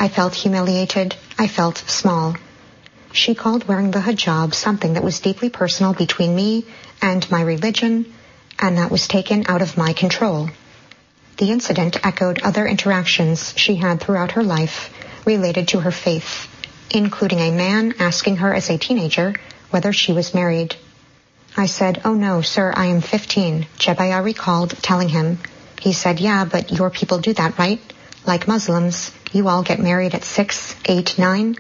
I felt humiliated. I felt small. She called wearing the hijab something that was deeply personal between me and my religion, and that was taken out of my control. The incident echoed other interactions she had throughout her life related to her faith, including a man asking her as a teenager whether she was married. I said, "Oh no, sir, I am 15, Jebayah recalled telling him. He said, "Yeah, but your people do that, right? Like Muslims, you all get married at 6, 8, 9.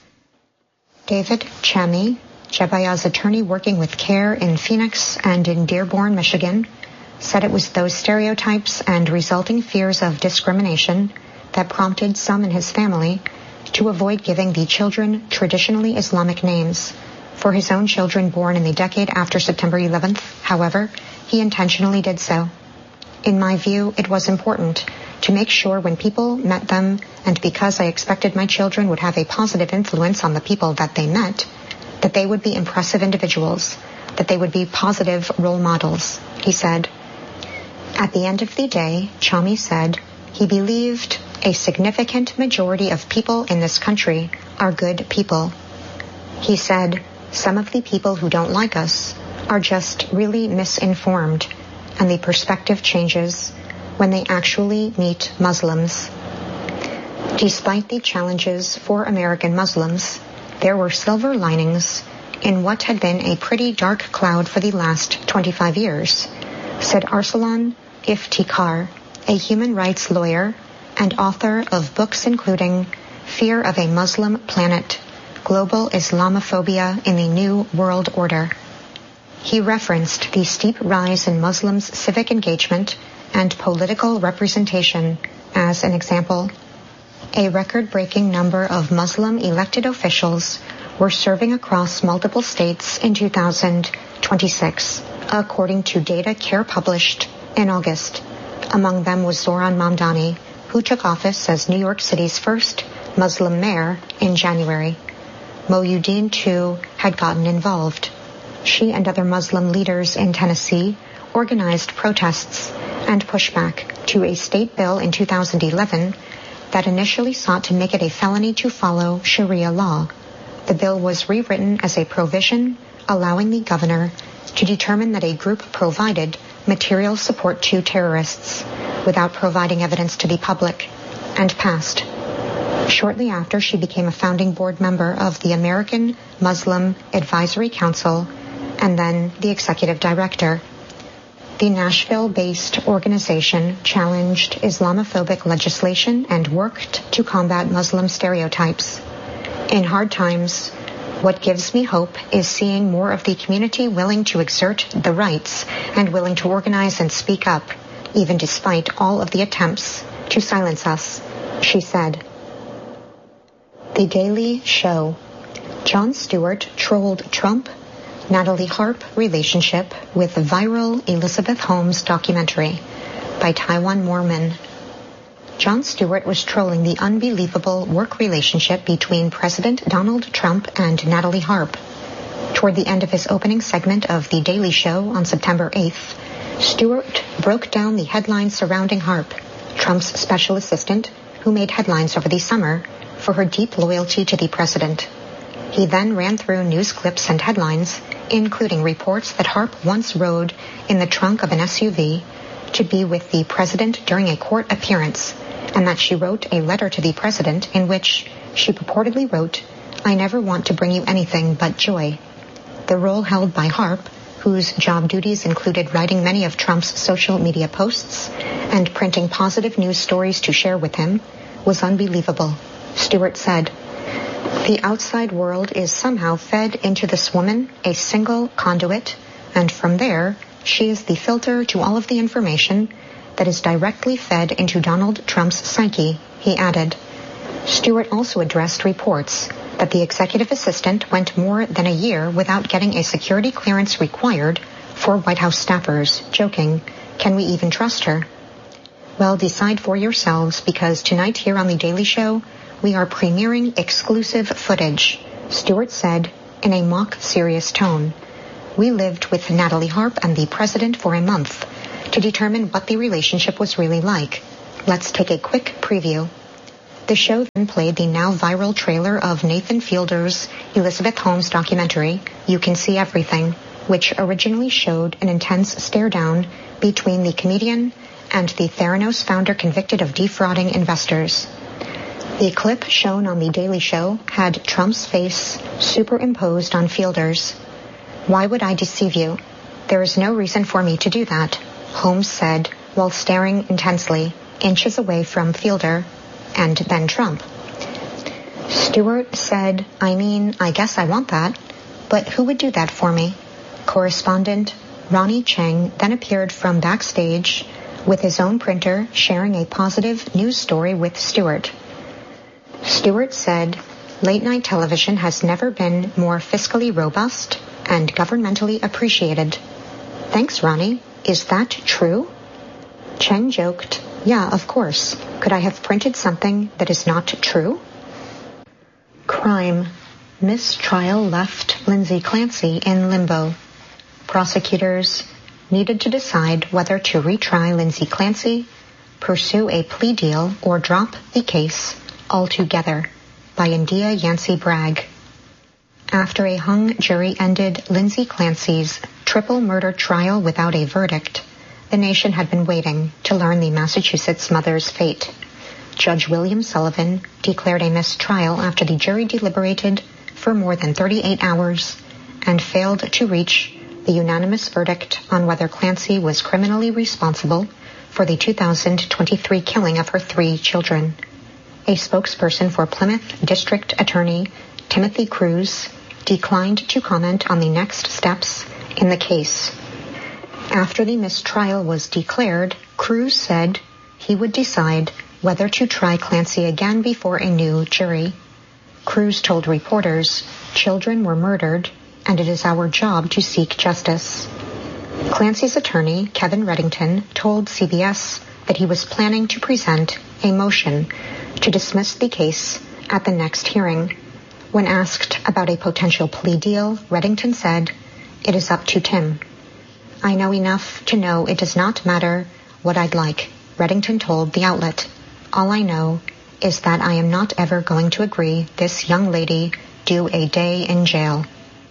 David Chami, Jebayah's attorney working with CARE in Phoenix and in Dearborn, Michigan, said it was those stereotypes and resulting fears of discrimination that prompted some in his family to avoid giving the children traditionally Islamic names. For his own children born in the decade after September 11th, however, he intentionally did so. In my view, it was important to make sure when people met them, and because I expected my children would have a positive influence on the people that they met, that they would be impressive individuals, that they would be positive role models," he said. At the end of the day, Chami said, he believed a significant majority of people in this country are good people. He said, "Some of the people who don't like us are just really misinformed, and the perspective changes when they actually meet Muslims." Despite the challenges for American Muslims, there were silver linings in what had been a pretty dark cloud for the last 25 years, said Arsalan Iftikhar, a human rights lawyer and author of books including Fear of a Muslim Planet, Global Islamophobia in the New World Order. He referenced the steep rise in Muslims' civic engagement and political representation as an example. A record-breaking number of Muslim elected officials were serving across multiple states in 2026, according to data CARE published in August. Among them was Zohran Mamdani, who took office as New York City's first Muslim mayor in January. Mohyuddin, too, had gotten involved. She and other Muslim leaders in Tennessee organized protests and pushback to a state bill in 2011 that initially sought to make it a felony to follow Sharia law. The bill was rewritten as a provision allowing the governor to determine that a group provided material support to terrorists without providing evidence to the public, and passed. Shortly after, she became a founding board member of the American Muslim Advisory Council and then the executive director. The Nashville-based organization challenged Islamophobic legislation and worked to combat Muslim stereotypes. In hard times, what gives me hope is seeing more of the community willing to exert the rights and willing to organize and speak up, even despite all of the attempts to silence us, she said. The Daily Show. Jon Stewart trolled Trump, Natalie Harp relationship with viral Elizabeth Holmes documentary by Taiwan Mormon. Jon Stewart was trolling the unbelievable work relationship between President Donald Trump and Natalie Harp. Toward the end of his opening segment of The Daily Show on September 8th, Stewart broke down the headlines surrounding Harp, Trump's special assistant, who made headlines over the summer for her deep loyalty to the president. He then ran through news clips and headlines, including reports that Harp once rode in the trunk of an SUV to be with the president during a court appearance, and that she wrote a letter to the president in which she purportedly wrote, "I never want to bring you anything but joy." The role held by Harp, whose job duties included writing many of Trump's social media posts and printing positive news stories to share with him, was unbelievable. Stewart said, "The outside world is somehow fed into this woman, a single conduit, and from there, she is the filter to all of the information that is directly fed into Donald Trump's psyche," he added. Stewart also addressed reports that the executive assistant went more than a year without getting a security clearance required for White House staffers, joking, "Can we even trust her?" Well, decide for yourselves, because tonight here on The Daily Show, we are premiering exclusive footage, Stewart said in a mock serious tone. We lived with Natalie Harp and the president for a month to determine what the relationship was really like. Let's take a quick preview. The show then played the now viral trailer of Nathan Fielder's Elizabeth Holmes documentary, You Can See Everything, which originally showed an intense stare-down between the comedian and the Theranos founder convicted of defrauding investors. The clip shown on The Daily Show had Trump's face superimposed on Fielder's. "Why would I deceive you? There is no reason for me to do that," Holmes said while staring intensely, inches away from Fielder and then Trump. Stewart said, I guess I want that, but who would do that for me?" Correspondent Ronnie Chang then appeared from backstage with his own printer sharing a positive news story with Stewart. Stewart said, "Late-night television has never been more fiscally robust and governmentally appreciated." "Thanks, Ronnie. Is that true?" Cheng joked, "Yeah, of course. Could I have printed something that is not true?" Crime. Mistrial left Lindsay Clancy in limbo. Prosecutors needed to decide whether to retry Lindsay Clancy, pursue a plea deal, or drop the case altogether. By India Yancey Bragg. After a hung jury ended Lindsay Clancy's triple murder trial without a verdict, the nation had been waiting to learn the Massachusetts mother's fate. Judge William Sullivan declared a mistrial after the jury deliberated for more than 38 hours and failed to reach the unanimous verdict on whether Clancy was criminally responsible for the 2023 killing of her 3 children. A spokesperson for Plymouth District Attorney Timothy Cruz declined to comment on the next steps in the case. After the mistrial was declared, Cruz said he would decide whether to try Clancy again before a new jury. Cruz told reporters, "Children were murdered, and it is our job to seek justice." Clancy's attorney, Kevin Reddington, told CBS that he was planning to present a motion to dismiss the case at the next hearing. When asked about a potential plea deal, Reddington said, "It is up to Tim. I know enough to know it does not matter what I'd like," Reddington told the outlet. "All I know is that I am not ever going to agree this young lady do a day in jail."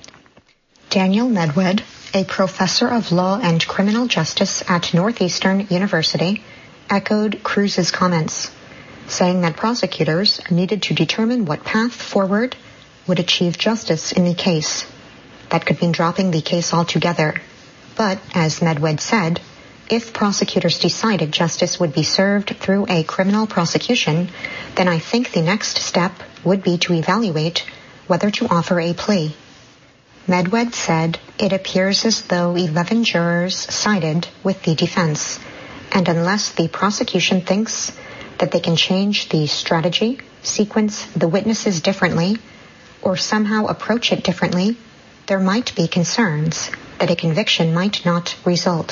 Daniel Medwed, a professor of law and criminal justice at Northeastern University, echoed Cruz's comments, saying that prosecutors needed to determine what path forward would achieve justice in the case. That could mean dropping the case altogether. But, as Medwed said, if prosecutors decided justice would be served through a criminal prosecution, then I think the next step would be to evaluate whether to offer a plea. Medwed said, "It appears as though 11 jurors sided with the defense, and unless the prosecution thinks that they can change the strategy, sequence the witnesses differently, or somehow approach it differently, there might be concerns that a conviction might not result."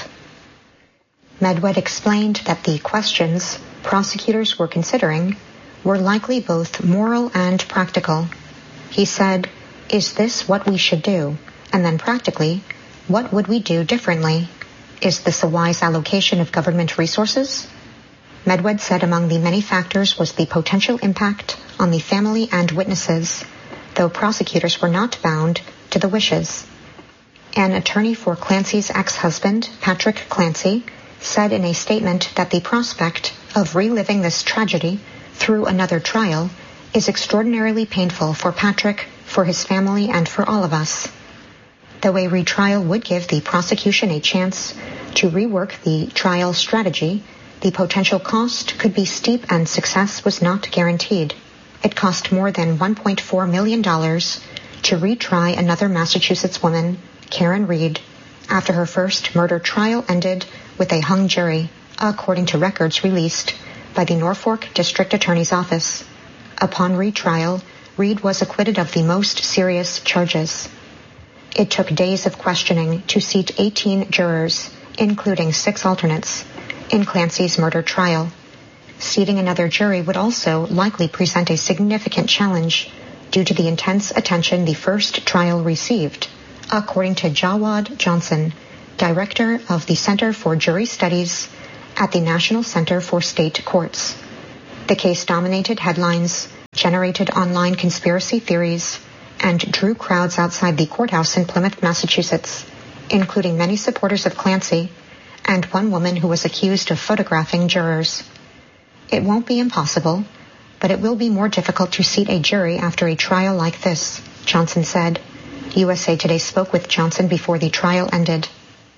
Medwed explained that the questions prosecutors were considering were likely both moral and practical. He said, "Is this what we should do? And then practically, what would we do differently? Is this a wise allocation of government resources?" Medwed said among the many factors was the potential impact on the family and witnesses, though prosecutors were not bound to the wishes. An attorney for Clancy's ex-husband, Patrick Clancy, said in a statement that the prospect of reliving this tragedy through another trial is extraordinarily painful for Patrick, for his family, and for all of us. Though a retrial would give the prosecution a chance to rework the trial strategy, the potential cost could be steep and success was not guaranteed. It cost more than $1.4 million to retry another Massachusetts woman, Karen Reed, after her first murder trial ended with a hung jury, according to records released by the Norfolk District Attorney's Office. Upon retrial, Reed was acquitted of the most serious charges. It took days of questioning to seat 18 jurors, including 6 alternates, in Clancy's murder trial. Seating another jury would also likely present a significant challenge due to the intense attention the first trial received, according to Jawad Johnson, director of the Center for Jury Studies at the National Center for State Courts. The case dominated headlines, generated online conspiracy theories, and drew crowds outside the courthouse in Plymouth, Massachusetts, including many supporters of Clancy and one woman who was accused of photographing jurors. It won't be impossible, but it will be more difficult to seat a jury after a trial like this, Johnson said. USA Today spoke with Johnson before the trial ended.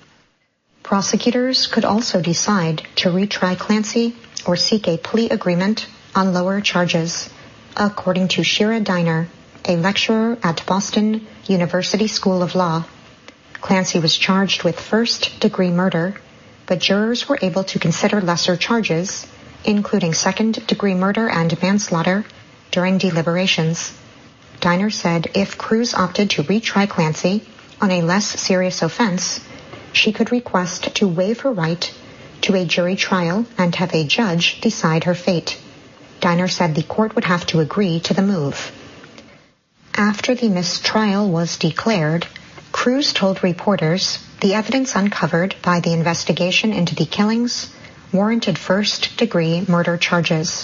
Prosecutors could also decide to retry Clancy or seek a plea agreement on lower charges, according to Shira Diner, a lecturer at Boston University School of Law. Clancy was charged with first-degree murder, but jurors were able to consider lesser charges, including second-degree murder and manslaughter, during deliberations. Diner said if Cruz opted to retry Clancy on a less serious offense, she could request to waive her right to a jury trial and have a judge decide her fate. Diner said the court would have to agree to the move. After the mistrial was declared, Cruz told reporters the evidence uncovered by the investigation into the killings warranted first-degree murder charges.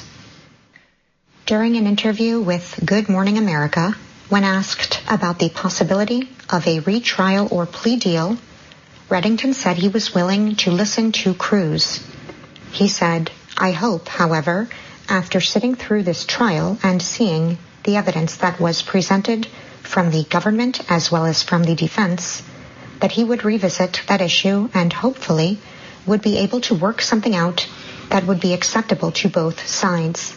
During an interview with Good Morning America, when asked about the possibility of a retrial or plea deal, Reddington said he was willing to listen to Cruz. He said, "I hope, however, after sitting through this trial and seeing the evidence that was presented from the government as well as from the defense, that he would revisit that issue and hopefully would be able to work something out that would be acceptable to both sides."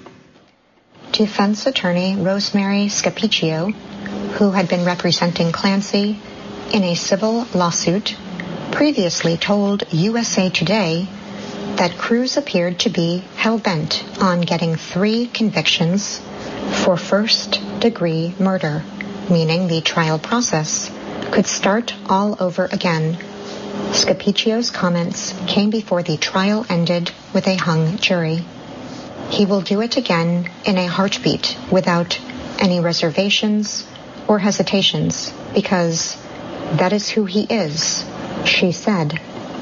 Defense attorney Rosemary Scapicchio, who had been representing Clancy in a civil lawsuit, previously told USA Today that Cruz appeared to be hell-bent on getting 3 convictions for first-degree murder, meaning the trial process could start all over again. Scapicchio's comments came before the trial ended with a hung jury. He will do it again in a heartbeat without any reservations or hesitations because that is who he is, she said.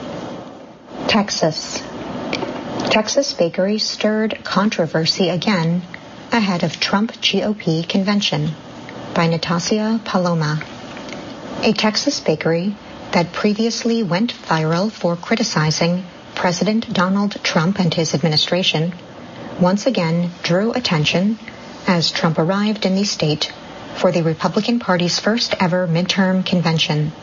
Texas. Texas bakery stirred controversy again ahead of Trump GOP convention, by Natasha Paloma. A Texas bakery that previously went viral for criticizing President Donald Trump and his administration once again drew attention as Trump arrived in the state for the Republican Party's first ever midterm convention.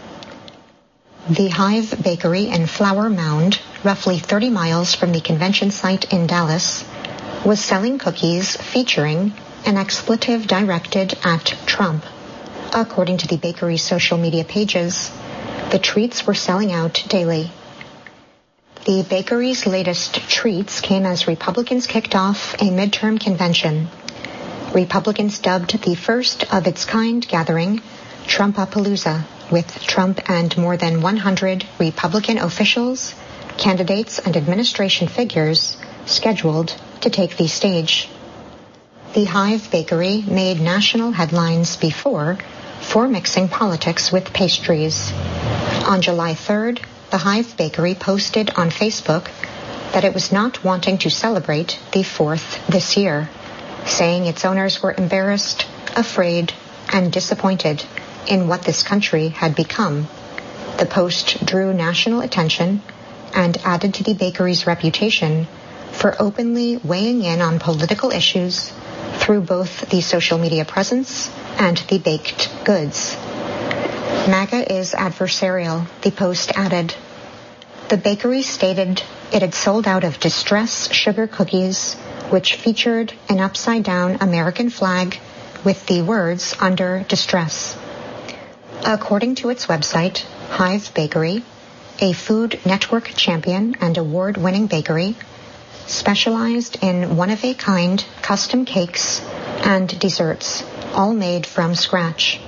The Hive Bakery in Flower Mound, roughly 30 miles from the convention site in Dallas, was selling cookies featuring an expletive directed at Trump. According to the bakery's social media pages, the treats were selling out daily. The bakery's latest treats came as Republicans kicked off a midterm convention. Republicans dubbed the first of its kind gathering Trumpapalooza, with Trump and more than 100 Republican officials, candidates, and administration figures scheduled to take the stage. The Hive Bakery made national headlines before for mixing politics with pastries. On July 3rd, the Hive Bakery posted on Facebook that it was not wanting to celebrate the 4th this year, saying its owners were embarrassed, afraid, and disappointed in what this country had become. The post drew national attention and added to the bakery's reputation for openly weighing in on political issues through both the social media presence and the baked goods. MAGA is adversarial, the Post added. The bakery stated it had sold out of Distress sugar cookies, which featured an upside-down American flag with the words under distress. According to its website, Hive Bakery, a Food Network champion and award-winning bakery, specialized in one-of-a-kind custom cakes and desserts, all made from scratch.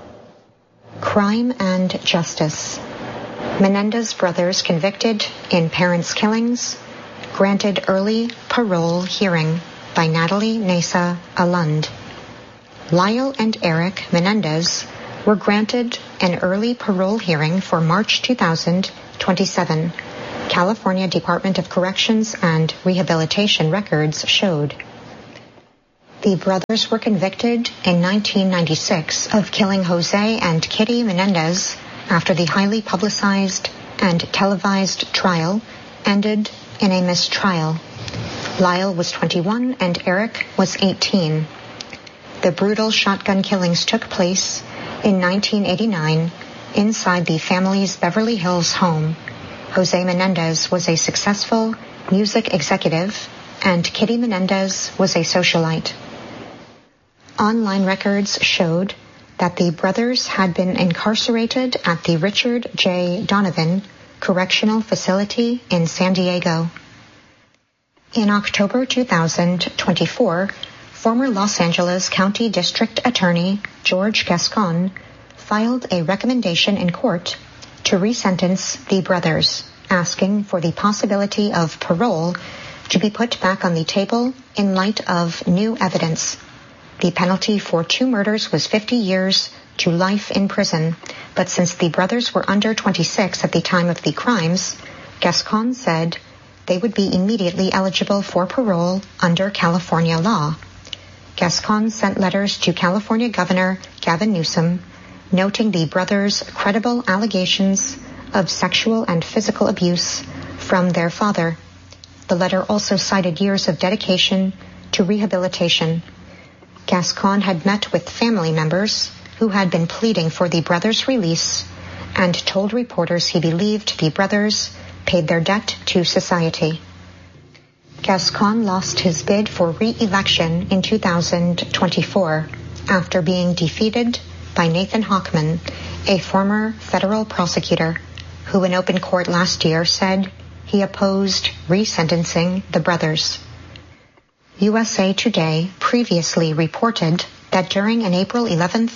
Crime and justice. Menendez brothers convicted in parents' killings, granted early parole hearing by Natalie Nessa Alund. Lyle and Eric Menendez were granted an early parole hearing for March 2027, California Department of Corrections and Rehabilitation records showed. The brothers were convicted in 1996 of killing Jose and Kitty Menendez after the highly publicized and televised trial ended in a mistrial. Lyle was 21 and Eric was 18. The brutal shotgun killings took place in 1989 inside the family's Beverly Hills home. Jose Menendez was a successful music executive and Kitty Menendez was a socialite. Online records showed that the brothers had been incarcerated at the Richard J. Donovan Correctional Facility in San Diego. In October 2024, former Los Angeles County District Attorney George Gascon filed a recommendation in court to resentence the brothers, asking for the possibility of parole to be put back on the table in light of new evidence. The penalty for 2 murders was 50 years to life in prison, but since the brothers were under 26 at the time of the crimes, Gascon said they would be immediately eligible for parole under California law. Gascon sent letters to California Governor Gavin Newsom, noting the brothers' credible allegations of sexual and physical abuse from their father. The letter also cited years of dedication to rehabilitation. Gascon had met with family members who had been pleading for the brothers' release and told reporters he believed the brothers paid their debt to society. Gascon lost his bid for re-election in 2024 after being defeated by Nathan Hochman, a former federal prosecutor, who in open court last year said he opposed resentencing the brothers. USA Today previously reported that during an April 11,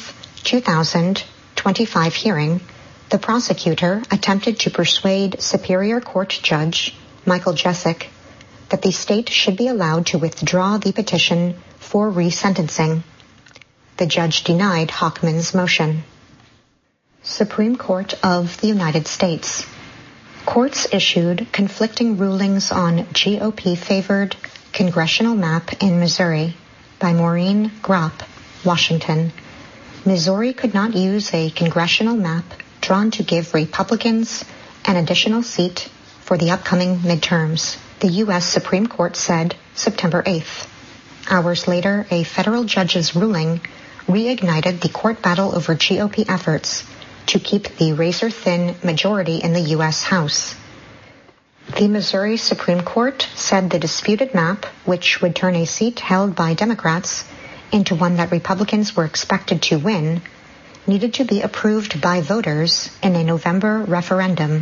2025 hearing, the prosecutor attempted to persuade Superior Court Judge Michael Jessic that the state should be allowed to withdraw the petition for resentencing. The judge denied Hochman's motion. Supreme Court of the United States. Courts issued conflicting rulings on GOP-favored congressional map in Missouri by Maureen Gropp, Washington. Missouri could not use a congressional map drawn to give Republicans an additional seat for the upcoming midterms, the U.S. Supreme Court said September 8th. Hours later, a federal judge's ruling reignited the court battle over GOP efforts to keep the razor-thin majority in the U.S. House. The Missouri Supreme Court said the disputed map, which would turn a seat held by Democrats into one that Republicans were expected to win, needed to be approved by voters in a November referendum.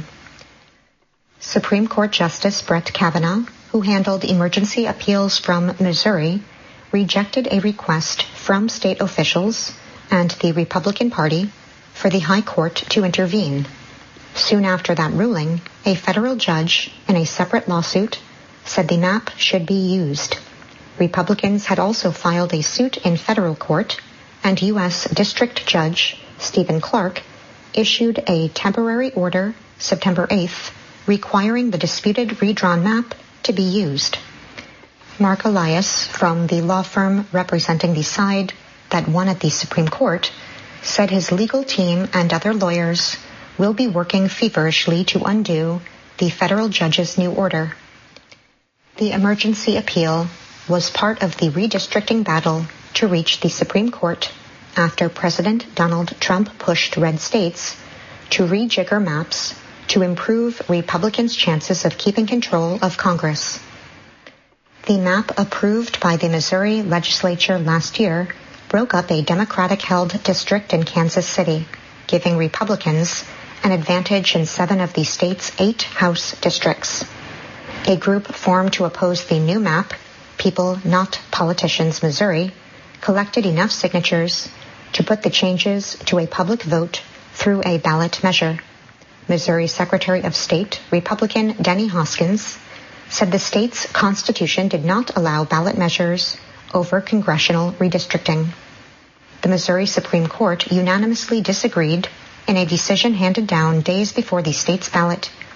Supreme Court Justice Brett Kavanaugh, who handled emergency appeals from Missouri, rejected a request from state officials and the Republican Party for the High Court to intervene. Soon after that ruling, a federal judge in a separate lawsuit said the map should be used. Republicans had also filed a suit in federal court, and U.S. District Judge Stephen Clark issued a temporary order September 8th requiring the disputed redrawn map to be used. Mark Elias, from the law firm representing the side that won at the Supreme Court, said his legal team and other lawyers will be working feverishly to undo the federal judge's new order. The emergency appeal was part of the redistricting battle to reach the Supreme Court after President Donald Trump pushed red states to rejigger maps to improve Republicans' chances of keeping control of Congress. The map approved by the Missouri legislature last year broke up a Democratic-held district in Kansas City, giving Republicans an advantage in 7 of the state's 8 House districts. A group formed to oppose the new map, People Not Politicians Missouri, collected enough signatures to put the changes to a public vote through a ballot measure. Missouri Secretary of State, Republican Denny Hoskins, said the state's constitution did not allow ballot measures over congressional redistricting. The Missouri Supreme Court unanimously disagreed in a decision handed down days before the state's ballot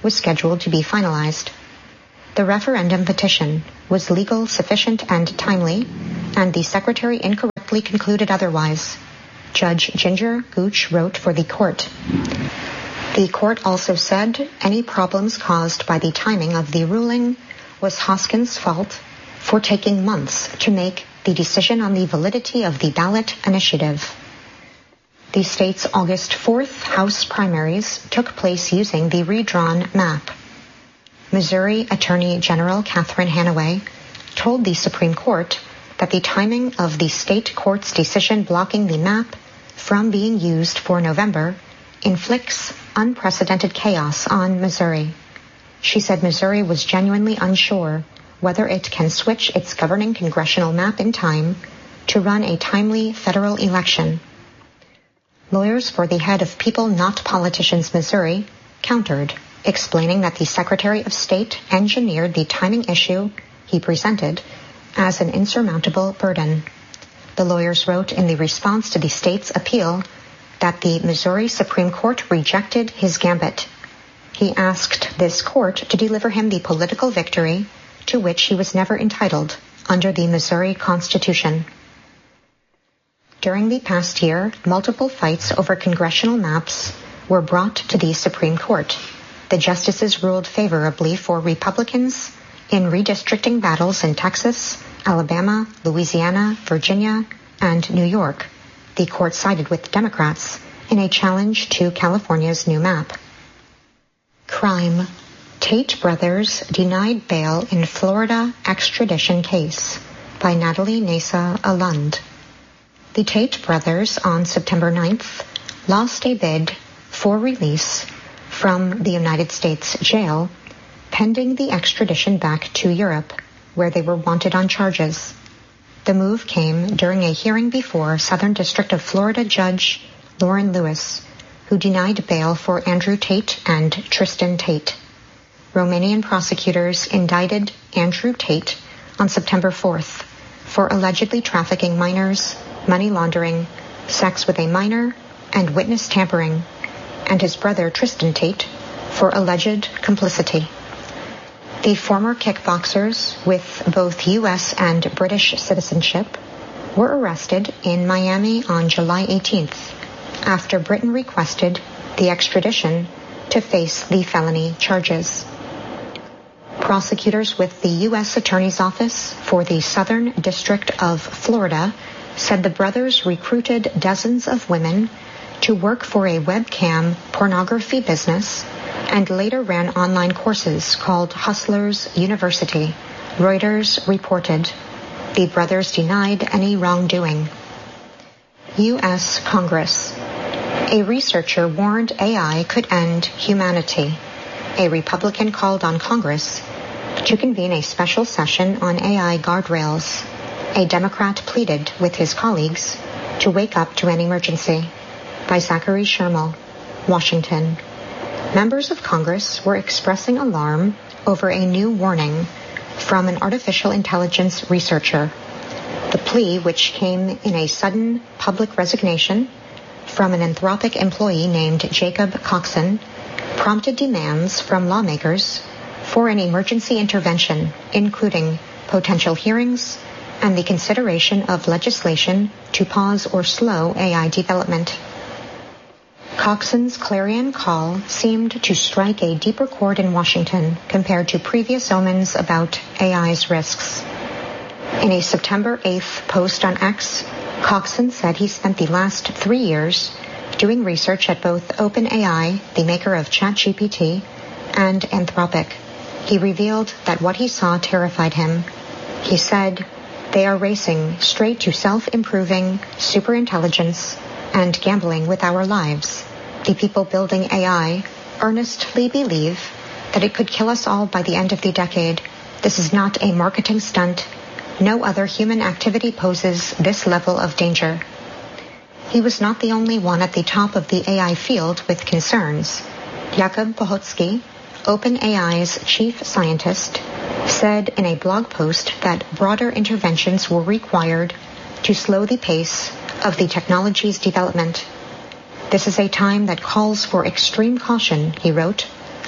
was scheduled to be finalized. The referendum petition was legal, sufficient, and timely, and the Secretary incorrectly concluded otherwise. Judge Ginger Gooch wrote for the court. The court also said any problems caused by the timing of the ruling was Hoskins' fault for taking months to make the decision on the validity of the ballot initiative. The state's August 4th House primaries took place using the redrawn map. Missouri Attorney General Catherine Hanaway told the Supreme Court that the timing of the state court's decision blocking the map from being used for November inflicts unprecedented chaos on Missouri. She said Missouri was genuinely unsure whether it can switch its governing congressional map in time to run a timely federal election. Lawyers for the head of People Not Politicians Missouri countered, explaining that the Secretary of State engineered the timing issue he presented as an insurmountable burden. The lawyers wrote in the response to the state's appeal that the Missouri Supreme Court rejected his gambit. He asked this court to deliver him the political victory to which he was never entitled under the Missouri Constitution. During the past year, multiple fights over congressional maps were brought to the Supreme Court. The justices ruled favorably for Republicans in redistricting battles in Texas, Alabama, Louisiana, Virginia, and New York. The court sided with Democrats in a challenge to California's new map. Crime. Tate brothers denied bail in Florida extradition case by Natalie Nasa Alund. The Tate brothers on September 9th lost a bid for release from the United States jail pending the extradition back to Europe, where they were wanted on charges. The move came during a hearing before Southern District of Florida Judge Lauren Lewis, who denied bail for Andrew Tate and Tristan Tate. Romanian prosecutors indicted Andrew Tate on September 4th for allegedly trafficking minors, money laundering, sex with a minor, and witness tampering, and his brother Tristan Tate for alleged complicity. The former kickboxers with both U.S. and British citizenship were arrested in Miami on July 18th after Britain requested the extradition to face the felony charges. Prosecutors with the U.S. Attorney's Office for the Southern District of Florida said the brothers recruited dozens of women to work for a webcam pornography business and later ran online courses called Hustlers University, Reuters reported. The brothers denied any wrongdoing. U.S. Congress. A researcher warned AI could end humanity. A Republican called on Congress to convene a special session on AI guardrails. A Democrat pleaded with his colleagues to wake up to an emergency. By Zachary Shermill, Washington. Members of Congress were expressing alarm over a new warning from an artificial intelligence researcher. The plea, which came in a sudden public resignation from an Anthropic employee named Jacob Coxon, prompted demands from lawmakers for an emergency intervention, including potential hearings and the consideration of legislation to pause or slow AI development. Coxon's clarion call seemed to strike a deeper chord in Washington compared to previous omens about AI's risks. In a September 8th post on X, Coxon said he spent the last 3 years doing research at both OpenAI, the maker of ChatGPT, and Anthropic. He revealed that what he saw terrified him. He said, "They are racing straight to self-improving superintelligence and gambling with our lives. The people building AI earnestly believe that it could kill us all by the end of the decade. This is not a marketing stunt. No other human activity poses this level of danger." He was not the only one at the top of the AI field with concerns. Jakub Pohotsky, OpenAI's chief scientist, said in a blog post that broader interventions were required to slow the pace of the technology's development. "This is a time that calls for extreme caution," he wrote.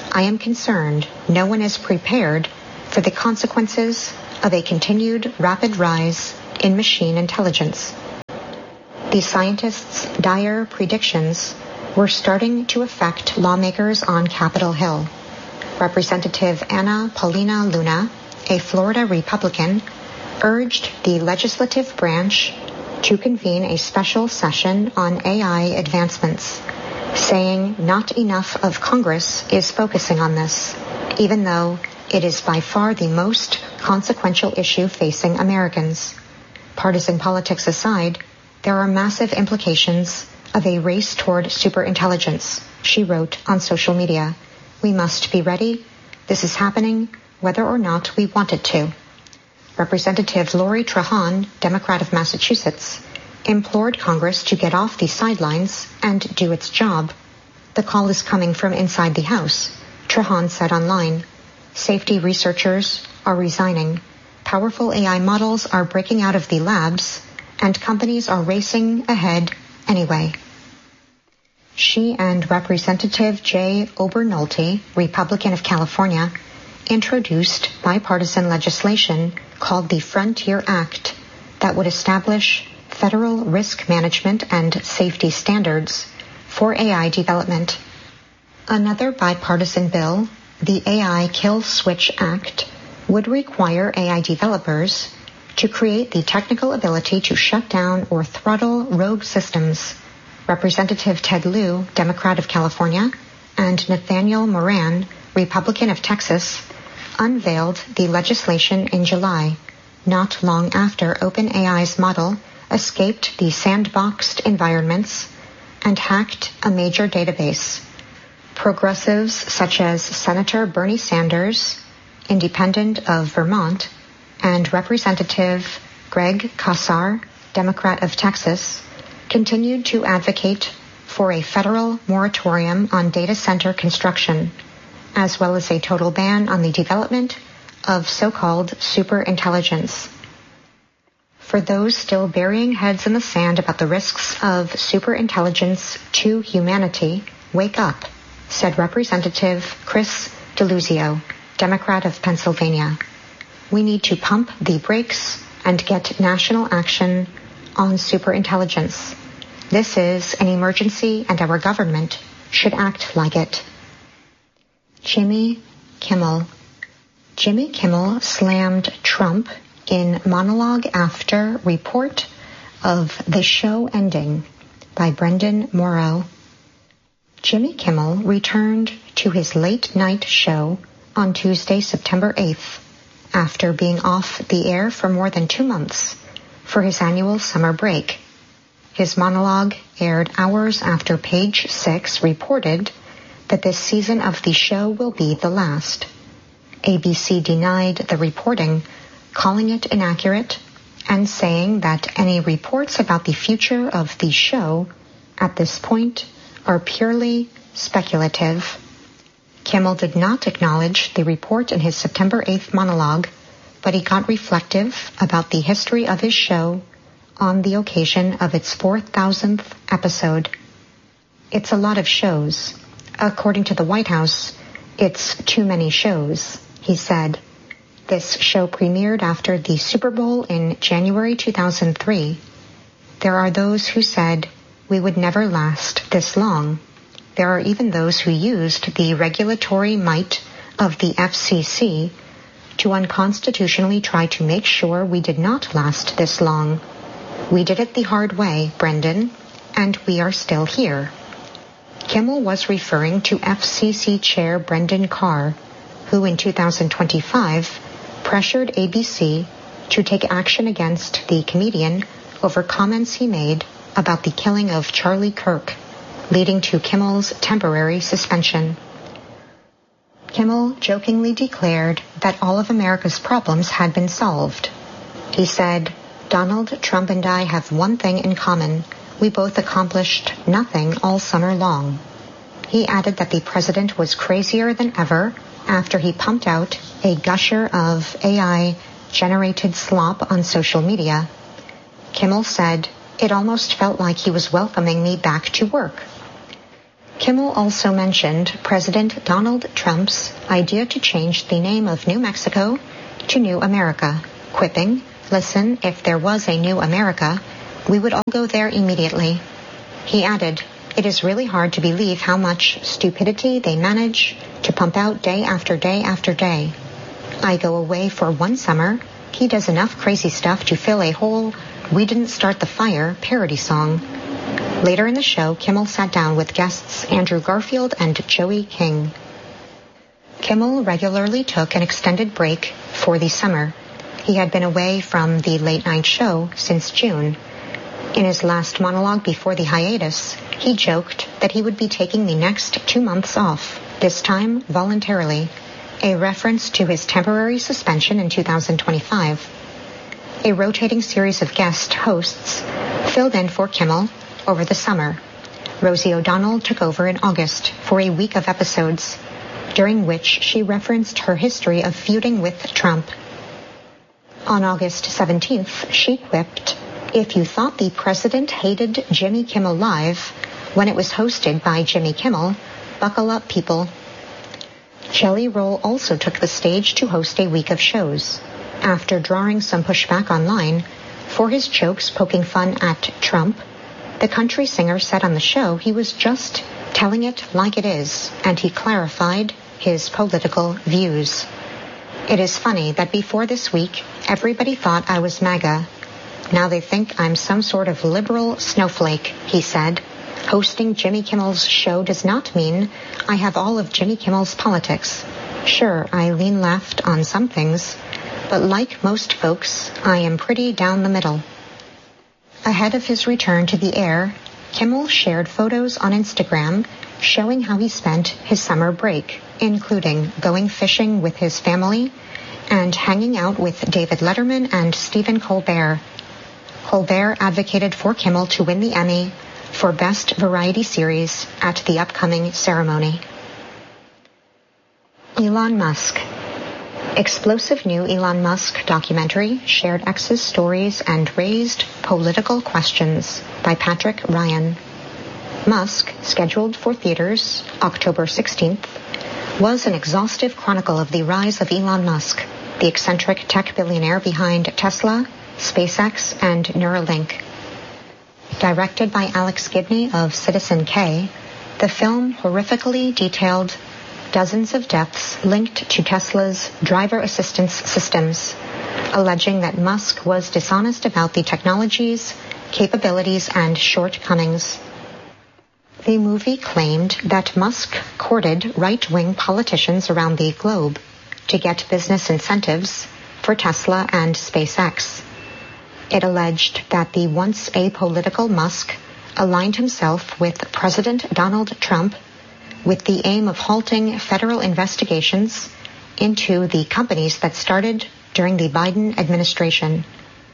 I am concerned no one is prepared for the consequences of a continued rapid rise in machine intelligence. The scientists' dire predictions were starting to affect lawmakers on Capitol Hill. Representative Anna Paulina Luna, a Florida Republican, urged the legislative branch to convene a special session on AI advancements, saying not enough of Congress is focusing on this, even though it is by far the most consequential issue facing Americans. Partisan politics aside, there are massive implications of a race toward superintelligence, she wrote on social media. We must be ready. This is happening, whether or not we want it to. Representative Lori Trahan, Democrat of Massachusetts, implored Congress to get off the sidelines and do its job. The call is coming from inside the House, Trahan said online. Safety researchers are resigning. Powerful AI models are breaking out of the labs, and companies are racing ahead anyway. She and Representative Jay Obernolte, Republican of California, introduced bipartisan legislation called the Frontier Act that would establish federal risk management and safety standards for AI development. Another bipartisan bill, the AI Kill Switch Act, would require AI developers to create the technical ability to shut down or throttle rogue systems. Representative Ted Lieu, Democrat of California, and Nathaniel Moran, Republican of Texas, unveiled the legislation in July, not long after OpenAI's model escaped the sandboxed environments and hacked a major database. Progressives such as Senator Bernie Sanders, Independent of Vermont, and Representative Greg Casar, Democrat of Texas, continued to advocate for a federal moratorium on data center construction, as well as a total ban on the development of so-called superintelligence. For those still burying heads in the sand about the risks of superintelligence to humanity, wake up, said Representative Chris Deluzio, Democrat of Pennsylvania. We need to pump the brakes and get national action on superintelligence. This is an emergency and our government should act like it. Jimmy Kimmel. Jimmy Kimmel slammed Trump in monologue after report of The Show Ending by Brendan Morrow. Jimmy Kimmel returned to his late-night show on Tuesday, September 8th, after being off the air for more than 2 months for his annual summer break. His monologue aired hours after Page Six reported that this season of the show will be the last. ABC denied the reporting, calling it inaccurate and saying that any reports about the future of the show at this point are purely speculative. Kimmel did not acknowledge the report in his September 8th monologue, but he got reflective about the history of his show on the occasion of its 4,000th episode. It's a lot of shows. According to the White House, it's too many shows, he said. This show premiered after the Super Bowl in January 2003. There are those who said we would never last this long. There are even those who used the regulatory might of the FCC to unconstitutionally try to make sure we did not last this long. We did it the hard way, Brendan, and we are still here. Kimmel was referring to FCC Chair Brendan Carr, who in 2025 pressured ABC to take action against the comedian over comments he made about the killing of Charlie Kirk, leading to Kimmel's temporary suspension. Kimmel jokingly declared that all of America's problems had been solved. He said, "Donald Trump and I have one thing in common. We both accomplished nothing all summer long." He added that the president was crazier than ever after he pumped out a gusher of AI-generated slop on social media. Kimmel said, "It almost felt like he was welcoming me back to work." Kimmel also mentioned President Donald Trump's idea to change the name of New Mexico to New America, quipping, "Listen, if there was a New America, we would all go there immediately." He added, "It is really hard to believe how much stupidity they manage to pump out day after day after day. I go away for one summer. He does enough crazy stuff to fill a whole 'We Didn't Start the Fire' parody song." Later in the show, Kimmel sat down with guests Andrew Garfield and Joey King. Kimmel regularly took an extended break for the summer. He had been away from the late-night show since June. In his last monologue before the hiatus, he joked that he would be taking the next 2 months off, this time voluntarily, a reference to his temporary suspension in 2025. A rotating series of guest hosts filled in for Kimmel over the summer. Rosie O'Donnell took over in August for a week of episodes, during which she referenced her history of feuding with Trump. On August 17th, she quipped, "If you thought the president hated Jimmy Kimmel Live when it was hosted by Jimmy Kimmel, buckle up, people." Jelly Roll also took the stage to host a week of shows, after drawing some pushback online for his jokes poking fun at Trump. The country singer said on the show he was just telling it like it is, and he clarified his political views. "It is funny that before this week, everybody thought I was MAGA. Now they think I'm some sort of liberal snowflake," he said. "Hosting Jimmy Kimmel's show does not mean I have all of Jimmy Kimmel's politics. Sure, I lean left on some things, but like most folks, I am pretty down the middle." Ahead of his return to the air, Kimmel shared photos on Instagram showing how he spent his summer break, including going fishing with his family and hanging out with David Letterman and Stephen Colbert. Colbert advocated for Kimmel to win the Emmy for Best Variety Series at the upcoming ceremony. Elon Musk. Explosive new Elon Musk documentary shared X's stories and raised political questions by Patrick Ryan. Musk, scheduled for theaters October 16th, was an exhaustive chronicle of the rise of Elon Musk, the eccentric tech billionaire behind Tesla, SpaceX, and Neuralink. Directed by Alex Gibney of Citizen K, the film horrifically detailed dozens of deaths linked to Tesla's driver assistance systems, alleging that Musk was dishonest about the technology's capabilities and shortcomings. The movie claimed that Musk courted right-wing politicians around the globe to get business incentives for Tesla and SpaceX. It alleged that the once apolitical Musk aligned himself with President Donald Trump with the aim of halting federal investigations into the companies that started during the Biden administration.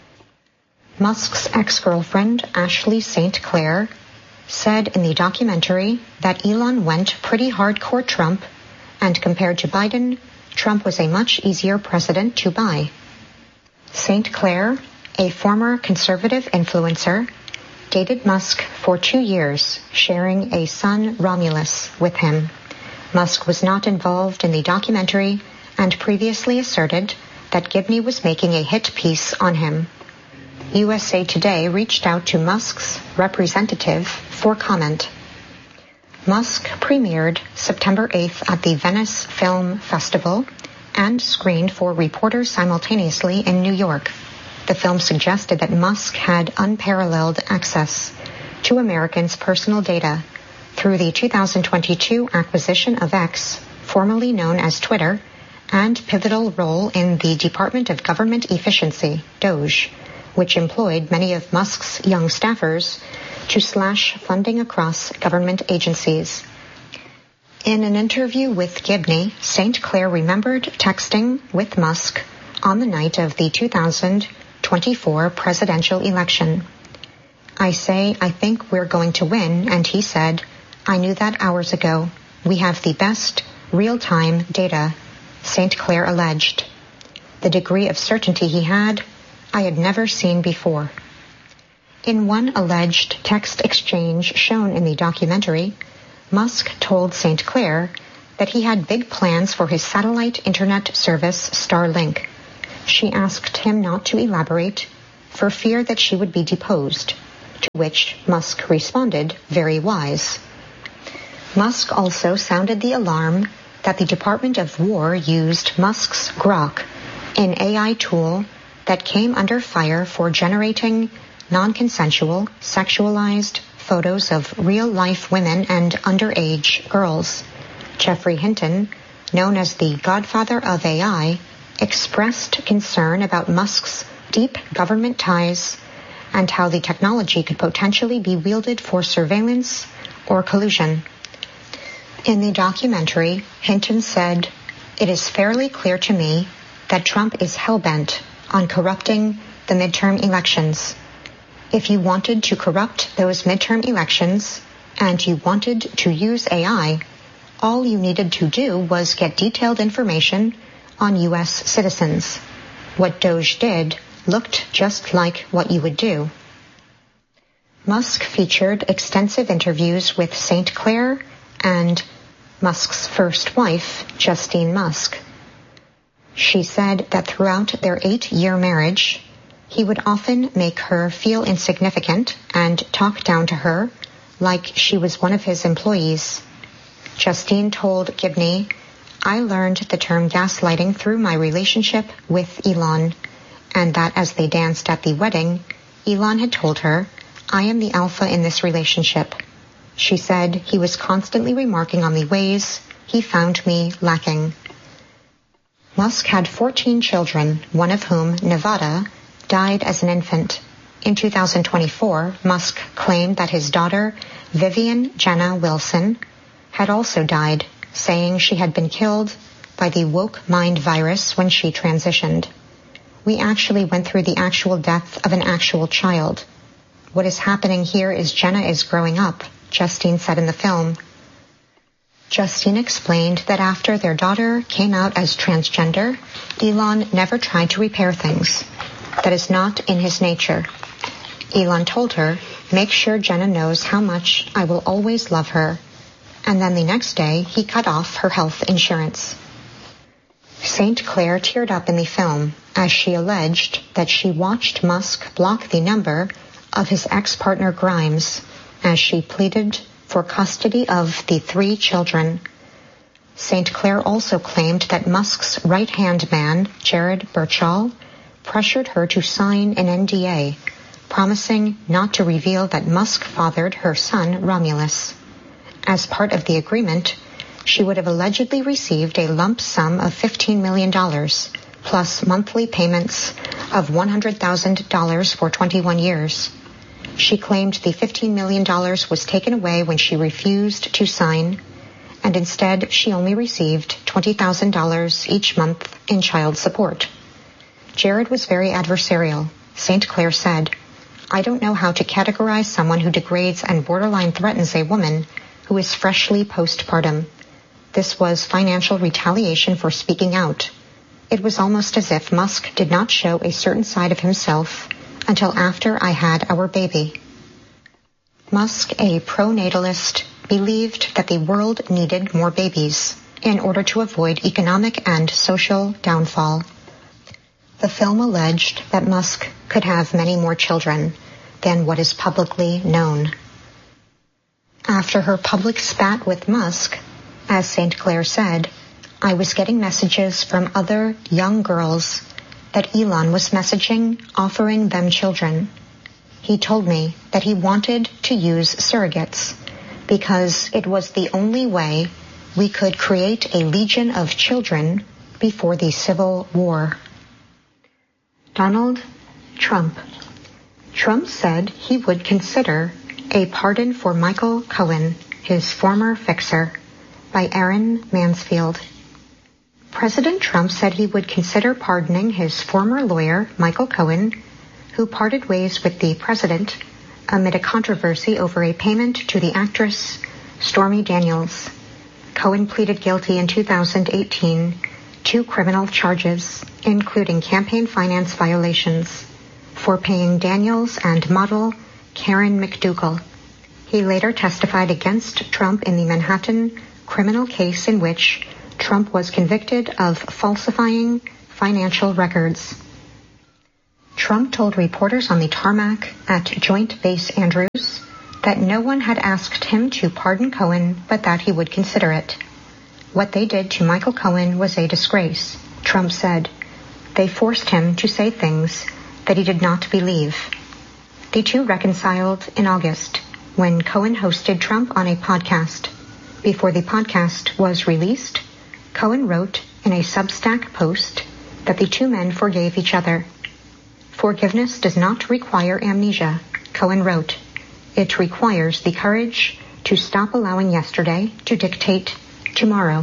Musk's ex-girlfriend, Ashley St. Clair, said in the documentary that Elon went pretty hardcore Trump, and compared to Biden, Trump was a much easier president to buy. St. Clair, a former conservative influencer, dated Musk for 2 years, sharing a son, Romulus, with him. Musk was not involved in the documentary and previously asserted that Gibney was making a hit piece on him. USA Today reached out to Musk's representative for comment. Musk premiered September 8th at the Venice Film Festival and screened for reporters simultaneously in New York. The film suggested that Musk had unparalleled access to Americans' personal data through the 2022 acquisition of X, formerly known as Twitter, and pivotal role in the Department of Government Efficiency, DOGE, which employed many of Musk's young staffers to slash funding across government agencies. In an interview with Gibney, St. Clair remembered texting with Musk on the night of the 2024 presidential election. "I say, I think we're going to win," and he said, "I knew that hours ago. We have the best real-time data," St. Clair alleged. The degree of certainty he had, I had never seen before. In one alleged text exchange shown in the documentary, Musk told St. Clair that he had big plans for his satellite internet service Starlink. She asked him not to elaborate for fear that she would be deposed, to which Musk responded, "Very wise." Musk also sounded the alarm that the Department of War used Musk's Grok, an AI tool that came under fire for generating non-consensual, sexualized photos of real-life women and underage girls. Geoffrey Hinton, known as the godfather of AI, expressed concern about Musk's deep government ties and how the technology could potentially be wielded for surveillance or collusion. In the documentary, Hinton said, "It is fairly clear to me that Trump is hell-bent on corrupting the midterm elections. If you wanted to corrupt those midterm elections and you wanted to use AI, all you needed to do was get detailed information on U.S. citizens. What Doge did looked just like what you would do." Musk featured extensive interviews with St. Clair and Musk's first wife, Justine Musk. She said that throughout their 8-year marriage, he would often make her feel insignificant and talk down to her like she was one of his employees. Justine told Gibney, "I learned the term gaslighting through my relationship with Elon, and that as they danced at the wedding, Elon had told her, 'I am the alpha in this relationship.' She said he was constantly remarking on the ways he found me lacking." Musk had 14 children, one of whom, Nevada, died as an infant. In 2024, Musk claimed that his daughter, Vivian Jenna Wilson, had also died, saying she had been killed by the woke mind virus when she transitioned. "We actually went through the actual death of an actual child. What is happening here is Jenna is growing up," Justine said in the film. Justine explained that after their daughter came out as transgender, Elon never tried to repair things. That is not in his nature. Elon told her, "Make sure Jenna knows how much I will always love her." And then the next day, he cut off her health insurance. St. Clair teared up in the film as she alleged that she watched Musk block the number of his ex-partner Grimes as she pleaded for custody of the 3 children. St. Clair also claimed that Musk's right-hand man, Jared Birchall, pressured her to sign an NDA, promising not to reveal that Musk fathered her son, Romulus. As part of the agreement, she would have allegedly received a lump sum of $15 million, plus monthly payments of $100,000 for 21 years. She claimed the $15 million was taken away when she refused to sign, and instead she only received $20,000 each month in child support. Jared was very adversarial. St. Clair said, "I don't know how to categorize someone who degrades and borderline threatens a woman who is freshly postpartum. This was financial retaliation for speaking out. It was almost as if Musk did not show a certain side of himself until after I had our baby." Musk, a pro-natalist, believed that the world needed more babies in order to avoid economic and social downfall. The film alleged that Musk could have many more children than what is publicly known. After her public spat with Musk, as St. Clair said, "I was getting messages from other young girls that Elon was messaging, offering them children. He told me that he wanted to use surrogates because it was the only way we could create a legion of children before the Civil War." Donald Trump. Trump said he would consider a pardon for Michael Cohen, his former fixer, by Aaron Mansfield. President Trump said he would consider pardoning his former lawyer, Michael Cohen, who parted ways with the president amid a controversy over a payment to the actress Stormy Daniels. Cohen pleaded guilty in 2018 to criminal charges, including campaign finance violations, for paying Daniels and model Karen McDougal. He later testified against Trump in the Manhattan criminal case in which Trump was convicted of falsifying financial records. Trump told reporters on the tarmac at Joint Base Andrews that no one had asked him to pardon Cohen, but that he would consider it. What they did to Michael Cohen was a disgrace, Trump said. They forced him to say things that he did not believe. The two reconciled in August when Cohen hosted Trump on a podcast. Before the podcast was released, Cohen wrote in a Substack post that the two men forgave each other. Forgiveness does not require amnesia, Cohen wrote. It requires the courage to stop allowing yesterday to dictate tomorrow.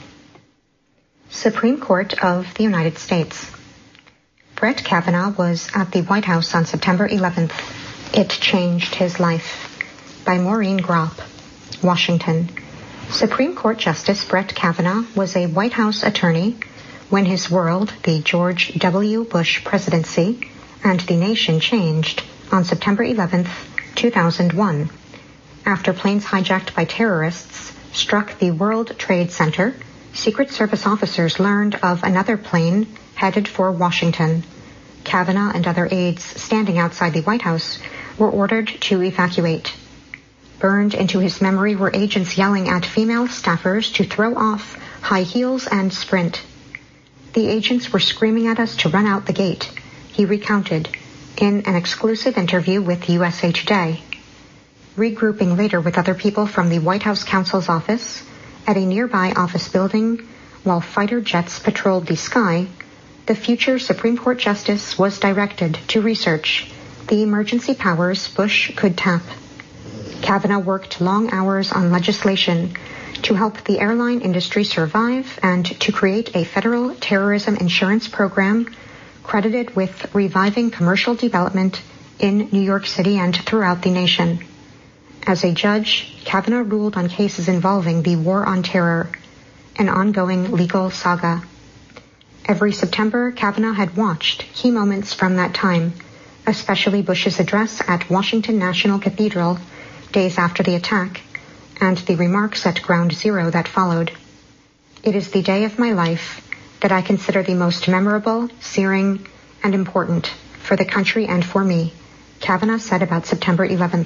Supreme Court of the United States. Brett Kavanaugh was at the White House on September 11th. It changed his life. By Maureen Gropp, Washington. Supreme Court Justice Brett Kavanaugh was a White House attorney when his world, the George W. Bush presidency, and the nation changed on September 11th, 2001. After planes hijacked by terrorists struck the World Trade Center, Secret Service officers learned of another plane headed for Washington. Kavanaugh and other aides standing outside the White House were ordered to evacuate. Burned into his memory were agents yelling at female staffers to throw off high heels and sprint. The agents were screaming at us to run out the gate, he recounted in an exclusive interview with USA Today. Regrouping later with other people from the White House counsel's office at a nearby office building while fighter jets patrolled the sky, the future Supreme Court justice was directed to research the emergency powers Bush could tap. Kavanaugh worked long hours on legislation to help the airline industry survive and to create a federal terrorism insurance program credited with reviving commercial development in New York City and throughout the nation. As a judge, Kavanaugh ruled on cases involving the War on Terror, an ongoing legal saga. Every September, Kavanaugh had watched key moments from that time, especially Bush's address at Washington National Cathedral days after the attack, and the remarks at Ground Zero that followed. It is the day of my life that I consider the most memorable, searing, and important for the country and for me, Kavanaugh said about September 11th.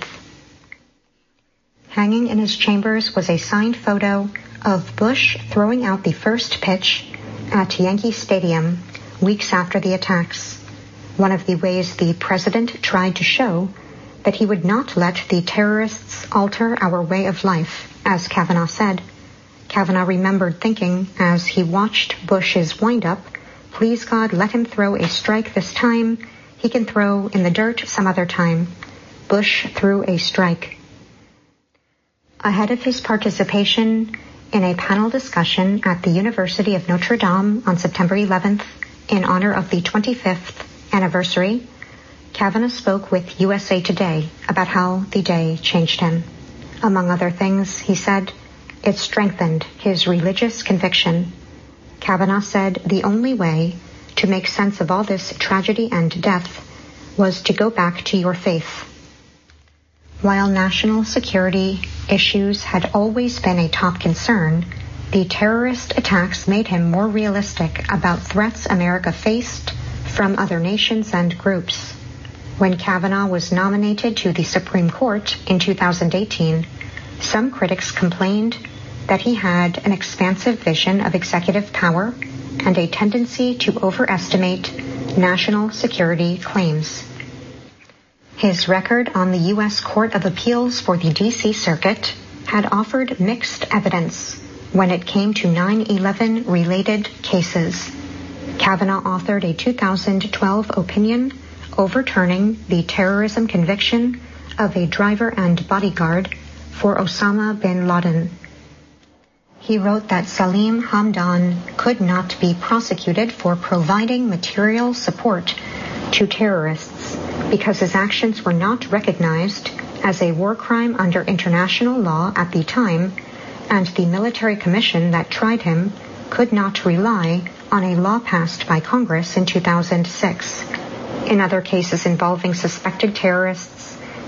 Hanging in his chambers was a signed photo of Bush throwing out the first pitch at Yankee Stadium weeks after the attacks, one of the ways the president tried to show that he would not let the terrorists alter our way of life, as Kavanaugh said. Kavanaugh remembered thinking as he watched Bush's wind-up, please God, let him throw a strike this time. He can throw in the dirt some other time. Bush threw a strike. Ahead of his participation in a panel discussion at the University of Notre Dame on September 11th in honor of the 25th anniversary, Kavanaugh spoke with USA Today about how the day changed him. Among other things, he said, it strengthened his religious conviction. Kavanaugh said the only way to make sense of all this tragedy and death was to go back to your faith. While national security issues had always been a top concern, the terrorist attacks made him more realistic about threats America faced from other nations and groups. When Kavanaugh was nominated to the Supreme Court in 2018, some critics complained that he had an expansive vision of executive power and a tendency to overestimate national security claims. His record on the U.S. Court of Appeals for the D.C. Circuit had offered mixed evidence when it came to 9/11 related cases. Kavanaugh authored a 2012 opinion overturning the terrorism conviction of a driver and bodyguard for Osama bin Laden. He wrote that Salim Hamdan could not be prosecuted for providing material support to terrorists because his actions were not recognized as a war crime under international law at the time, and the military commission that tried him could not rely on a law passed by Congress in 2006. In other cases involving suspected terrorists,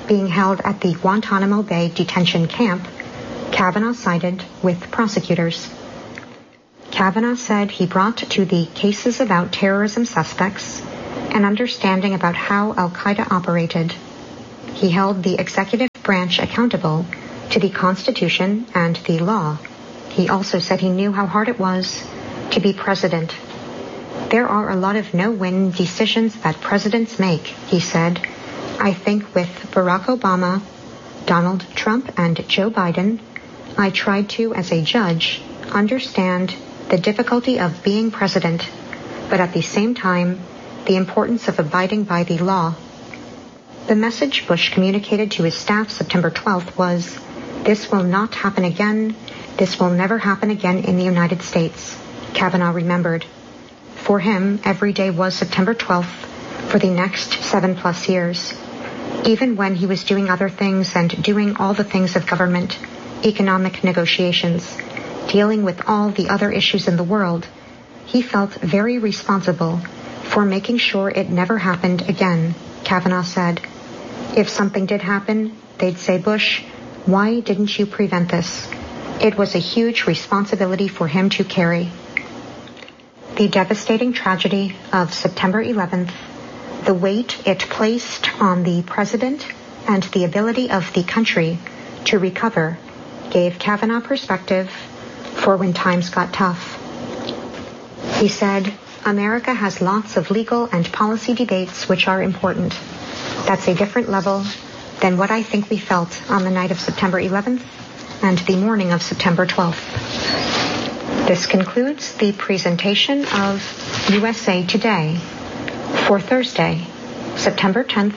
being held at the Guantanamo Bay detention camp, Kavanaugh sided with prosecutors. Kavanaugh said he brought to the cases about terrorism suspects an understanding about how al-Qaeda operated. He held the executive branch accountable to the Constitution and the law. He also said he knew how hard it was to be president. There are a lot of no-win decisions that presidents make, he said. I think with Barack Obama, Donald Trump, and Joe Biden, I tried to, as a judge, understand the difficulty of being president, but at the same time, the importance of abiding by the law. The message Bush communicated to his staff September 12th was, "This will not happen again. This will never happen again in the United States," Kavanaugh remembered. For him, every day was September 12th for the next 7+ years. Even when he was doing other things and doing all the things of government, economic negotiations, dealing with all the other issues in the world, he felt very responsible for making sure it never happened again, Kavanaugh said. If something did happen, they'd say, "Bush, why didn't you prevent this?" It was a huge responsibility for him to carry. The devastating tragedy of September 11th, the weight it placed on the president and the ability of the country to recover, gave Kavanaugh perspective for when times got tough. He said, "America has lots of legal and policy debates which are important. That's a different level than what I think we felt on the night of September 11th and the morning of September 12th. This concludes the presentation of USA Today for Thursday, September 10th,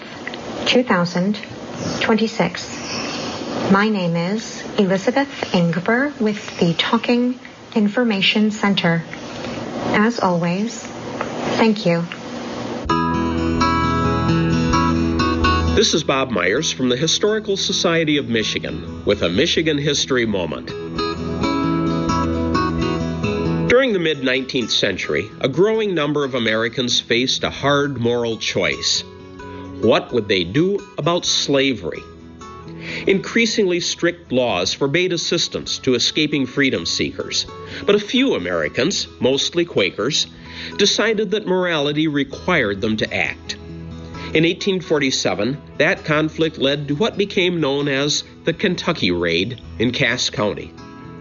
2026. My name is Elizabeth Ingber with the Talking Information Center. As always, thank you. This is Bob Myers from the Historical Society of Michigan with a Michigan History Moment. During the mid-19th century, a growing number of Americans faced a hard moral choice. What would they do about slavery? Increasingly strict laws forbade assistance to escaping freedom seekers, but a few Americans, mostly Quakers, decided that morality required them to act. In 1847, that conflict led to what became known as the Kentucky Raid in Cass County.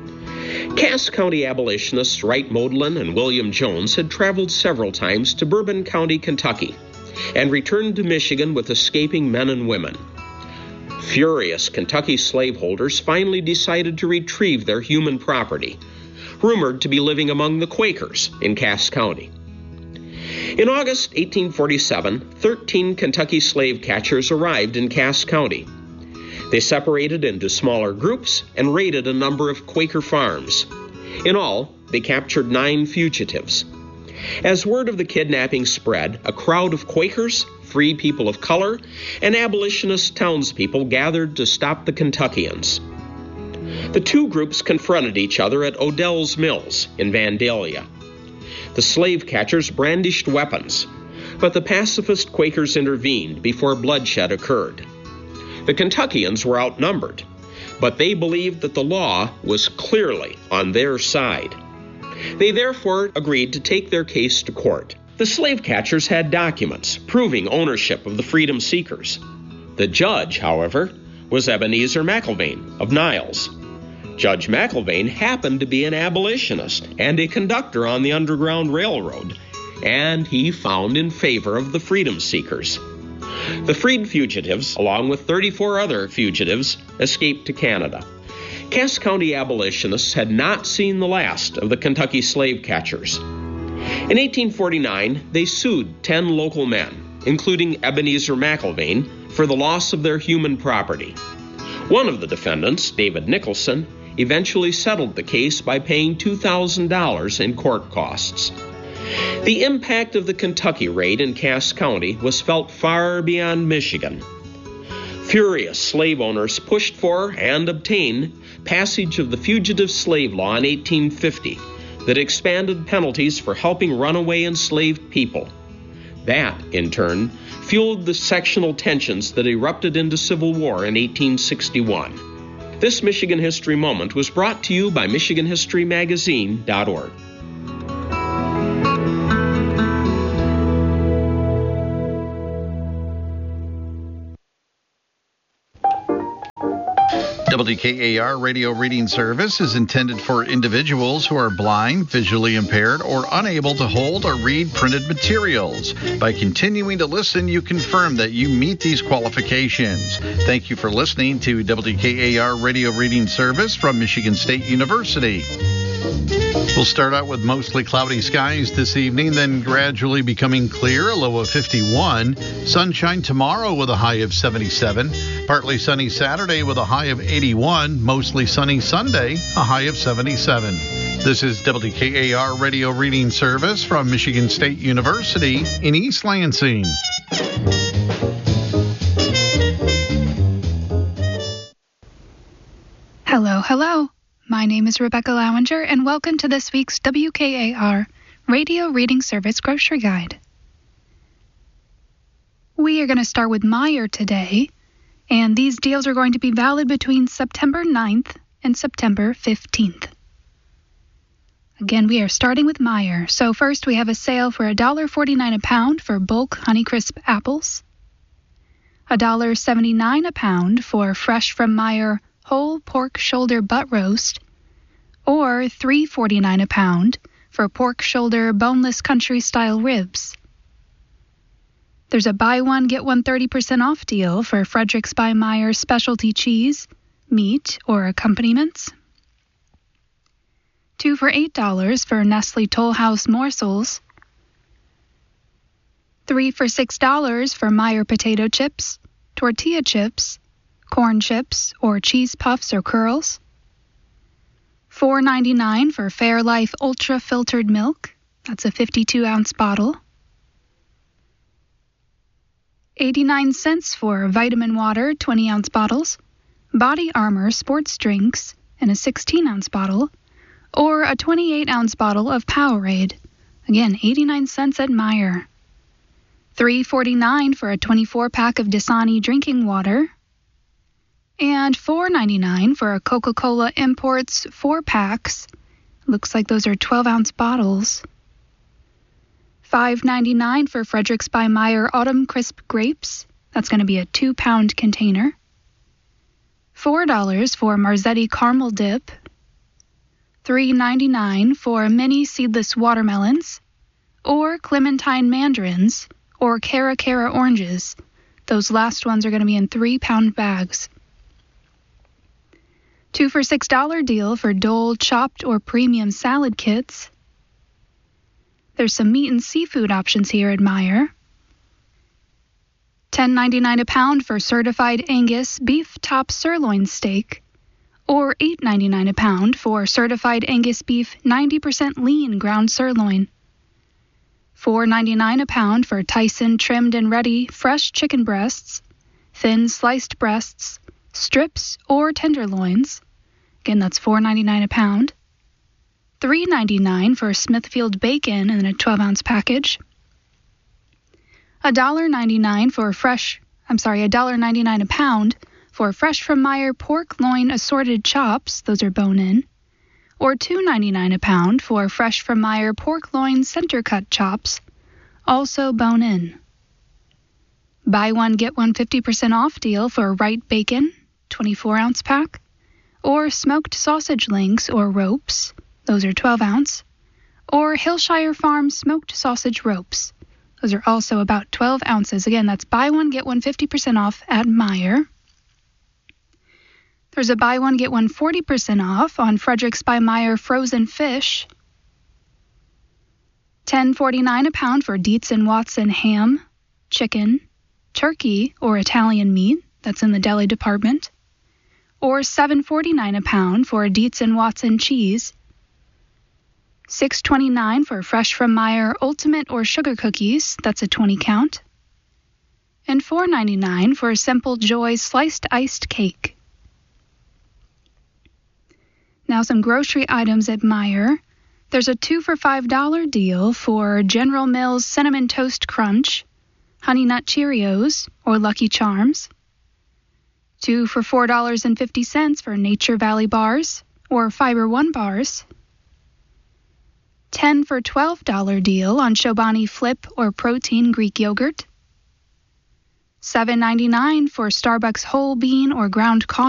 Cass County abolitionists Wright Modlin and William Jones had traveled several times to Bourbon County, Kentucky, and returned to Michigan with escaping men and women. Furious Kentucky slaveholders finally decided to retrieve their human property, rumored to be living among the Quakers in Cass County. In August 1847, 13 Kentucky slave catchers arrived in Cass County. They separated into smaller groups and raided a number of Quaker farms. In all, they captured 9 fugitives. As word of the kidnapping spread, a crowd of Quakers, free people of color, and abolitionist townspeople gathered to stop the Kentuckians. The two groups confronted each other at Odell's Mills in Vandalia. The slave catchers brandished weapons, but the pacifist Quakers intervened before bloodshed occurred. The Kentuckians were outnumbered, but they believed that the law was clearly on their side. They therefore agreed to take their case to court. The slave catchers had documents proving ownership of the freedom seekers. The judge, however, was Ebenezer McIlvaine of Niles. Judge McIlvaine happened to be an abolitionist and a conductor on the Underground Railroad, and he found in favor of the freedom seekers. The freed fugitives, along with 34 other fugitives, escaped to Canada. Cass County abolitionists had not seen the last of the Kentucky slave catchers. In 1849, they sued 10 local men, including Ebenezer McIlvaine, for the loss of their human property. One of the defendants, David Nicholson, eventually settled the case by paying $2,000 in court costs. The impact of the Kentucky raid in Cass County was felt far beyond Michigan. Furious slave owners pushed for and obtained passage of the Fugitive Slave Law in 1850 that expanded penalties for helping runaway enslaved people. That, in turn, fueled the sectional tensions that erupted into Civil War in 1861. This Michigan History Moment was brought to you by MichiganHistoryMagazine.org. WKAR Radio Reading Service is intended for individuals who are blind, visually impaired, or unable to hold or read printed materials. By continuing to listen, you confirm that you meet these qualifications. Thank you for listening to WKAR Radio Reading Service from Michigan State University. We'll start out with mostly cloudy skies this evening, then gradually becoming clear, a low of 51. Sunshine tomorrow with a high of 77. Partly sunny Saturday with a high of 81. Mostly sunny Sunday, a high of 77. This is WKAR Radio Reading Service from Michigan State University in East Lansing. Hello. My name is Rebecca Lowinger, and welcome to this week's WKAR Radio Reading Service Grocery Guide. We are going to start with Meijer today, and these deals are going to be valid between September 9th and September 15th. Again, we are starting with Meijer. So first we have a sale for $1.49 a pound for bulk Honeycrisp apples, $1.79 a pound for fresh from Meijer whole pork shoulder butt roast, or $3.49 a pound for pork shoulder boneless country-style ribs. There's a buy one, get one 30% off deal for Frederick's by Meijer specialty cheese, meat, or accompaniments. 2 for $8 for Nestle Toll House morsels. 3 for $6 for Meijer potato chips, tortilla chips, corn chips, or cheese puffs or curls. $4.99 for Fairlife Ultra Filtered Milk. That's a 52-ounce bottle. 89 cents for Vitamin Water 20-ounce bottles, Body Armor sports drinks in a 16-ounce bottle, or a 28-ounce bottle of Powerade. Again, 89 cents at Meijer. $3.49 for a 24-pack of Dasani drinking water, and $4.99 for a Coca-Cola Imports 4-packs. Looks like those are 12-ounce bottles. $5.99 for Frederick's by Meijer Autumn Crisp Grapes. That's going to be a 2-pound container. $4 for Marzetti Caramel Dip. $3.99 for mini seedless watermelons, or Clementine mandarins, or Cara Cara oranges. Those last ones are going to be in 3-pound bags. 2 for $6 deal for Dole chopped or premium salad kits. There's some meat and seafood options here at Meijer. $10.99 a pound for certified Angus beef top sirloin steak, or $8.99 a pound for certified Angus beef 90% lean ground sirloin. $4.99 a pound for Tyson trimmed and ready fresh chicken breasts, thin sliced breasts, strips, or tenderloins. Again, that's $4.99 a pound. $3.99 for Smithfield bacon in a 12-ounce package. $1.99 a pound for fresh from Meijer pork loin assorted chops. Those are bone-in. Or $2.99 a pound for fresh from Meijer pork loin center cut chops, also bone-in. Buy one, get one 50% off deal for Wright bacon, 24-ounce pack, or smoked sausage links or ropes, those are 12-ounce, or Hillshire Farm smoked sausage ropes. Those are also about 12 ounces. Again, that's buy one, get one 50% off at Meijer. There's a buy one, get one 40% off on Frederick's by Meijer frozen fish. $10.49 a pound for Dietz & Watson ham, chicken, turkey, or Italian meat. That's in the deli department. Or $7.49 a pound for Dietz & Watson cheese. $6.29 for fresh from Meijer ultimate or sugar cookies. That's a 20 count. And $4.99 for Simple Joy sliced iced cake. Now some grocery items at Meijer. There's a 2 for $5 deal for General Mills Cinnamon Toast Crunch, Honey Nut Cheerios or Lucky Charms. 2 for $4.50 for Nature Valley bars or Fiber One bars. 10 for $12 deal on Chobani Flip or Protein Greek yogurt. $7.99 for Starbucks whole bean or ground coffee.